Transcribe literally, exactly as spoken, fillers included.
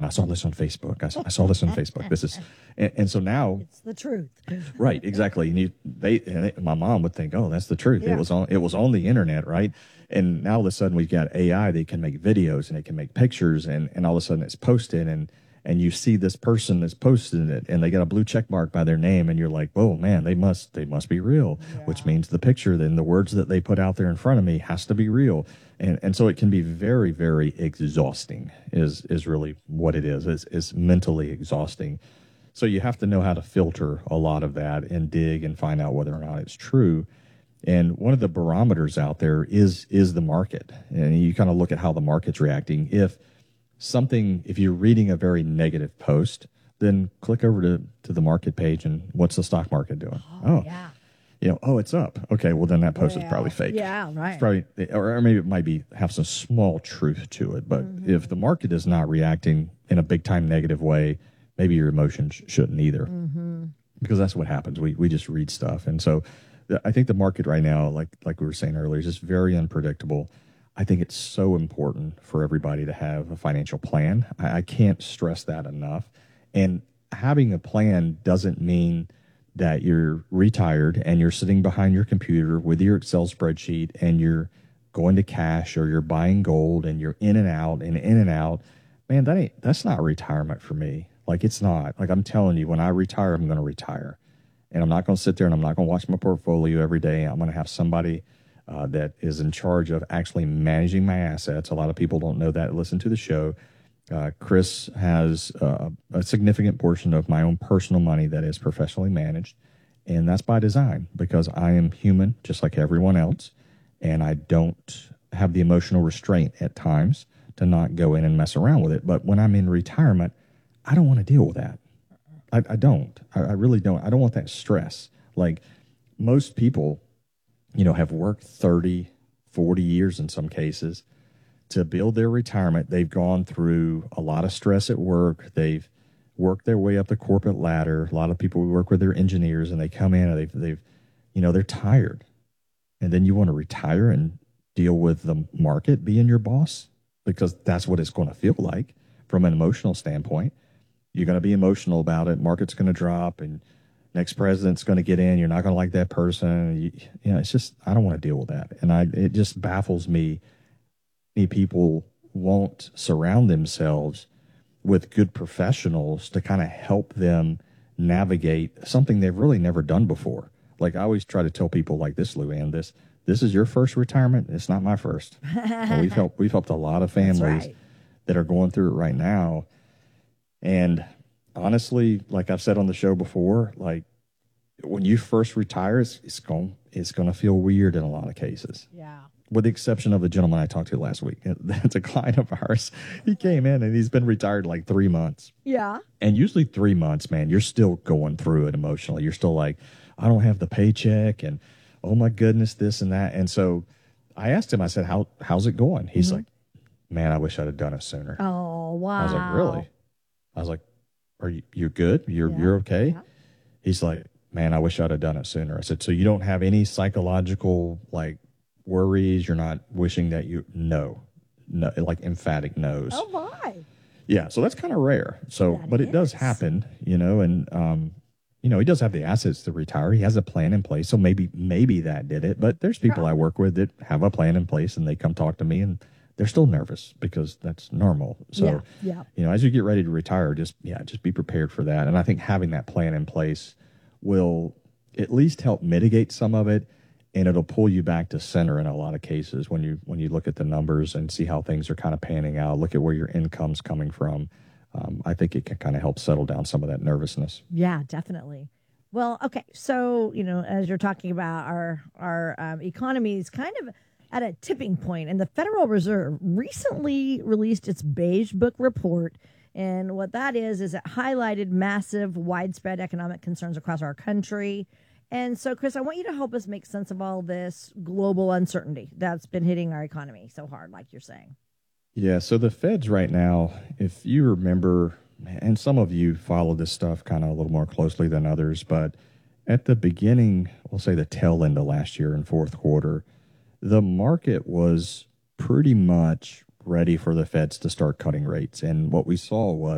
I saw this on Facebook. I saw, I saw this on Facebook. This is, and, and so now it's the truth. Right, exactly. And you, they, and it, my mom would think, oh, that's the truth. Yeah. It was on, it was on the internet, right? And now all of a sudden we've got A I that can make videos and it can make pictures, and, and all of a sudden it's posted, and and you see this person that's posted it, and they got a blue check mark by their name, and you're like, whoa, man, they must they must be real, Yeah. which means the picture, then the words that they put out there in front of me has to be real. And and so it can be very, very exhausting is is really what it is. It's, it's mentally exhausting. So you have to know how to filter a lot of that and dig and find out whether or not it's true. And one of the barometers out there is is the market. And you kind of look at how the market's reacting. If something, if you're reading a very negative post, then click over to, to the market page and what's the stock market doing? Oh, Oh, yeah. you know, oh, it's up. Okay, well then that post is Well, probably fake. yeah, right. It's probably, or or maybe it might be have some small truth to it. But Mm-hmm. if the market is not reacting in a big time negative way, maybe your emotions shouldn't either, Mm-hmm. because that's what happens. We we just read stuff, and so the, I think the market right now, like like we were saying earlier, is just very unpredictable. I think it's so important for everybody to have a financial plan. I, I can't stress that enough. And having a plan doesn't mean that you're retired and you're sitting behind your computer with your Excel spreadsheet and you're going to cash, or you're buying gold and you're in and out and in and out. Man, that ain't, that's not retirement for me. Like, it's not. Like, I'm telling you, when I retire, I'm going to retire. And I'm not going to sit there and I'm not going to watch my portfolio every day. I'm going to have somebody uh, that is in charge of actually managing my assets. A lot of people don't know that. Listen to the show. Uh, Chris has uh, a significant portion of my own personal money that is professionally managed. And that's by design, because I am human just like everyone else. And I don't have the emotional restraint at times to not go in and mess around with it. But when I'm in retirement, I don't want to deal with that. I, I don't. I, I really don't. I don't want that stress. Like, most people, you know, have worked thirty, forty years in some cases to build their retirement. They've gone through a lot of stress at work. They've worked their way up the corporate ladder. A lot of people work with their engineers, and they come in and they've, they've, you know, they're tired. And then you want to retire and deal with the market being your boss, because that's what it's going to feel like from an emotional standpoint. You're going to be emotional about it. Market's going to drop, and next president's going to get in. You're not going to like that person. You, you know, it's just, I don't want to deal with that. And I, it just baffles me. Many people won't surround themselves with good professionals to kind of help them navigate something they've really never done before. Like, I always try to tell people like this, Luann, this, this is your first retirement. It's not my first. And we've helped, we've helped a lot of families right. that are going through it right now. And honestly, like I've said on the show before, like, when you first retire, it's, it's going, it's going to feel weird in a lot of cases. Yeah. With the exception of the gentleman I talked to last week. That's a client of ours. He came in and he's been retired like three months. Yeah. And usually three months, man, you're still going through it emotionally. You're still like, I don't have the paycheck, and oh my goodness, this and that. And so I asked him, I said, How how's it going? He's Mm-hmm. like, man, I wish I'd have done it sooner. Oh, wow. I was like, really? I was like, are you, you're good? You're, Yeah. you're okay? Yeah. He's like, man, I wish I'd have done it sooner. I said, so you don't have any psychological like worries? You're not wishing that you, no, no, like emphatic no's. Oh, my. Yeah. So that's kind of rare. So, That but it does is. happen, you know, and, um, you know, he does have the assets to retire. He has a plan in place. So maybe, maybe that did it, but there's people I work with that have a plan in place, and they come talk to me and they're still nervous because that's normal. So, Yeah, yeah. you know, as you get ready to retire, just, yeah, just be prepared for that. And I think having that plan in place will at least help mitigate some of it, and it'll pull you back to center in a lot of cases when you, when you look at the numbers and see how things are kind of panning out, look at where your income's coming from. Um, I think it can kind of help settle down some of that nervousness. Yeah, definitely. Well, okay. So, you know, as you're talking about, our, our um, economy is kind of at a tipping point, and the Federal Reserve recently released its Beige Book report. And what that is, is it highlighted massive, widespread economic concerns across our country. And so, Chris, I want you to help us make sense of all this global uncertainty that's been hitting our economy so hard, like you're saying. Yeah, so the Feds right now, if you remember, and some of you follow this stuff kind of a little more closely than others, but at the beginning, we'll say the tail end of last year in fourth quarter, the market was pretty much ready for the Feds to start cutting rates. And what we saw was